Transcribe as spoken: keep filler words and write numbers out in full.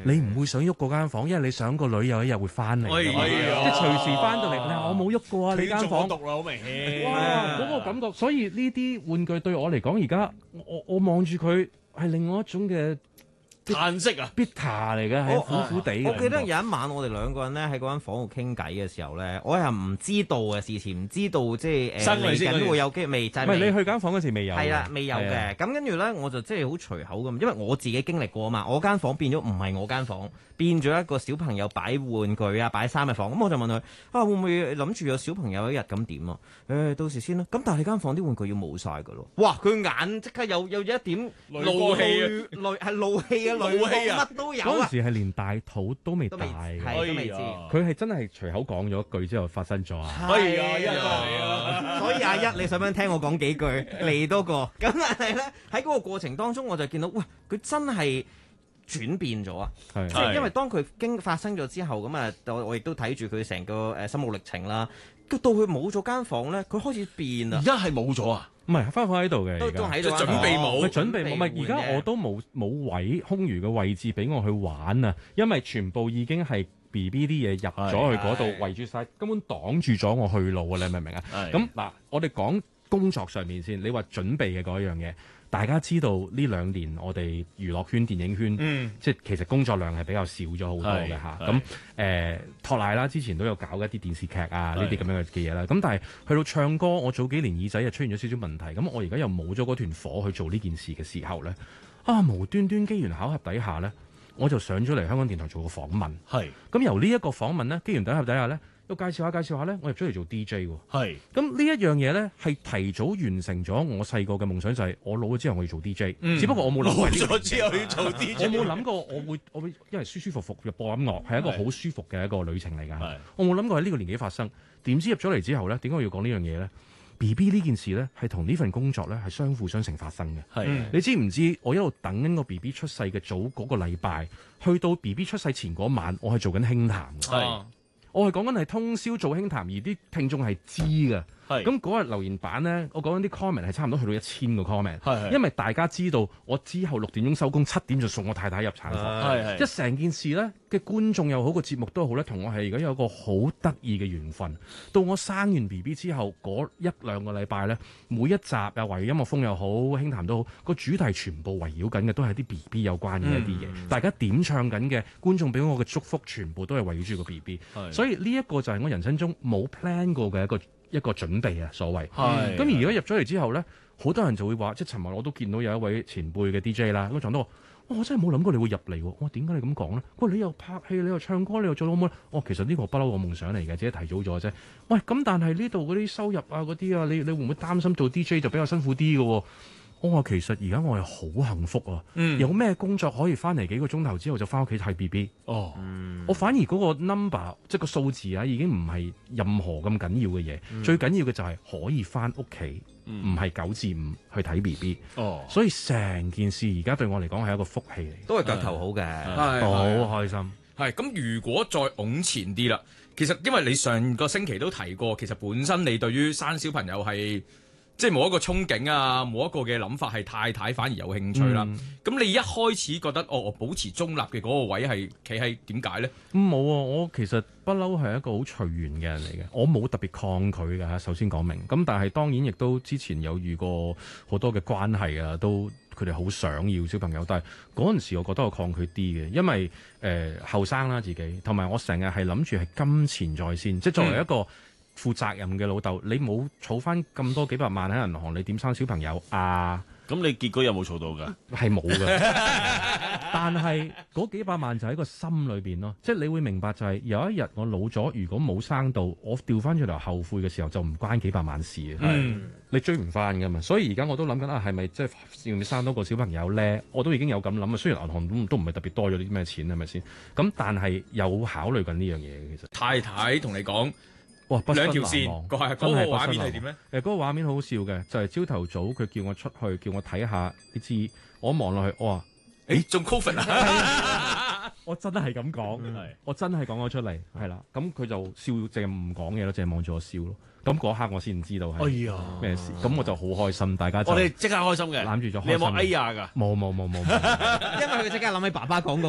你唔會想喐嗰間房，因為你想個女有一日會翻嚟，即係隨時翻到嚟。你話我冇喐過啊，你間房毒啦，好明顯。 哇，嗰個感覺，所以呢啲玩具對我嚟講，而家我我望住佢係另外一種嘅嘆息啊 bitter 嚟嘅，係苦苦地嘅。 我記得有一晚我哋兩個人咧喺嗰間房度傾偈嘅時候咧，我係唔知道嘅事前唔知道即係誒嚟緊會有機未，就係唔係你去間房嗰時未有？ 係啦，未有嘅。咁跟住咧，我就即係好隨口咁，因為我自己經歷過啊嘛。我間房變咗唔係我間房，變咗一個小朋友擺玩具啊、擺衫嘅房。咁我就問佢啊，會唔會諗住有小朋友一日咁點啊？誒，到時先啦。咁但係你間房啲玩具要冇晒㗎咯。哇！佢眼即刻有有一點怒氣啊， 怒係怒氣啊，怒氣啊，乜都有啊。 嗰陣時係連大肚都未大嘅， 係都未知。 佢係真係隨口講咗一句之後發生咗啊！ 係啊，一啊， 所以阿一，你想唔想聽我講幾句嚟多個？咁但係咧喺嗰個過程當中，我就見到，喂，佢真係轉變咗啊！即係因為當佢經發生咗之後，咁啊，我我亦都睇住佢成個誒心路歷程啦。到佢冇咗間房咧，佢開始變啦。 而家係冇咗啊！ 唔係翻房喺度嘅， 都都喺度， 準備冇， 咪準備冇。咪而家我都冇冇位空餘嘅位置俾我去玩啊！因為全部已經係 B B 啲嘢入咗去嗰度，圍住晒，根本擋住咗我去路啊！你明唔明啊？咁嗱，我哋講工作上面先，你話準備嘅嗰樣嘢。大家知道呢兩年我哋娛樂圈、電影圈，嗯、即係其實工作量係比較少咗好多嘅嚇。咁誒托賴啦，之前都有搞一啲電視劇啊，呢啲咁樣嘅嘢啦。咁但係去到唱歌，我早幾年耳仔又出現咗少少問題。咁我而家又冇咗嗰團火去做呢件事嘅時候咧，啊無端端機緣巧合底下咧，我就上咗嚟香港電台做個訪問。係咁由呢一個訪問咧，機緣巧合底下咧。又介紹下介紹下咧，我入咗嚟做 D J 喎。係，咁呢一樣嘢咧，係提早完成咗我細個嘅夢想，就係我老咗之後我要做 D J。嗯，只不過我冇諗過老咗之後要做 D J。我冇諗過我會我會因為舒舒服服嘅播音樂係一個好舒服嘅一個旅程嚟㗎。係，我冇諗過喺呢個年紀發生。點知入咗嚟之後咧，點解我要講呢樣嘢咧？B B 呢件事咧係同呢份工作咧係相輔相成發生嘅。係，你知唔知我一路等緊個 B B 出世嘅早嗰個禮拜，去到 B B 出世前嗰晚，我係做緊輕談嘅。係。我係講緊係通宵做輕談，而啲聽眾係知嘅。咁嗰日留言版咧，我講緊啲 comment 係差唔多去到一千個 comment。係，因為大家知道我之後六點鐘收工，七點就送我太太入產房。係，即係成件事咧嘅觀眾又好，個節目都好咧，同我係而家有個好得意嘅緣分。到我生完 B B 之後嗰一兩個禮拜咧，每一集又圍音樂風又好，輕談都好，個主題全部圍繞緊嘅都係啲 B B 有關嘅一啲嘢。嗯、大家點唱緊嘅觀眾俾我嘅祝福，全部都係圍繞住個 B B。所以呢一個就係我人生中冇 plan 過嘅一個。一個準備啊，所謂。係。咁而家入咗嚟之後咧，好多人就會話，即係尋日我都見到有一位前輩嘅 D J 啦，咁講到我，我真係冇諗過你會入嚟喎。我點解你咁講咧？喂，你又拍戲，你又唱歌，你又做到冇？哦，其實呢個不嬲個夢想嚟嘅，只係提早咗啫。喂，咁但係呢度嗰啲收入啊，嗰啲啊，你你會唔會擔心做 D J 就比較辛苦啲嘅喎？我話其實而家我係好幸福啊！嗯、有咩工作可以翻嚟幾個鐘頭之後就翻屋企睇 B B？哦，嗯、我反而嗰個 number 即係個數字啊，已經唔係任何咁緊要嘅嘢，嗯、最緊要嘅就係可以翻屋企，唔係九至五去睇 B B。哦，所以成件事而家對我嚟講係一個福氣嚟， 都係腳頭好嘅， 好開心。 係咁，如果再往前啲啦，其實因為你上個星期都提過，其實本身你對於生小朋友係。即係冇一個憧憬啊，冇一個嘅諗法，係太太反而有興趣啦。咁、嗯、你一開始覺得哦，我保持中立嘅嗰個位係企喺點解咧？ 冇啊，我其實不嬲係一個好隨緣嘅人嚟嘅，我冇特別抗拒嘅嚇。首先講明，咁但係當然亦都之前有遇過好多嘅關係啊，都佢哋好想要小朋友，但係嗰陣時我覺得我抗拒啲嘅，因為誒後生啦自己，同埋我成日係諗住係金錢在先，即係作為一個。嗯負責任嘅老豆，你冇儲翻咁多幾百萬喺銀行，你點生小朋友啊？ 咁你結果有冇儲到㗎？ 係冇㗎，但係嗰幾百萬就喺個心裏邊咯。即係你會明白就係有一日我老咗，如果冇生到，我調翻轉頭後悔嘅時候，就唔關幾百萬事嘅。嗯，你追唔翻㗎嘛？所以而家我都諗緊啊，係咪即係要唔要生多個小朋友咧？我都已經有咁諗啊。雖然銀行都都唔係特別多咗啲咩錢，係咪先？咁但係有考慮緊呢樣嘢嘅。其實太太同你講。 哇！不兩條線，嗰係嗰個畫面係點咧？誒、 呃，嗰、嗰個畫面好好笑嘅，就係朝頭早佢叫我出去，叫我睇下啲字，我望落去，我話： 誒，仲 Covid 啊！ 我真係咁講，我真係講咗出嚟，係啦。咁佢就笑，淨係唔講嘢咯，淨係望住我笑咯。咁嗰刻我先知道係咩事，咁、哎、呀我就好開心。大家我哋即刻開心嘅， 攬住咗， 你有冇哎呀㗎？ 冇冇冇冇， 因為佢即刻諗起爸爸講過。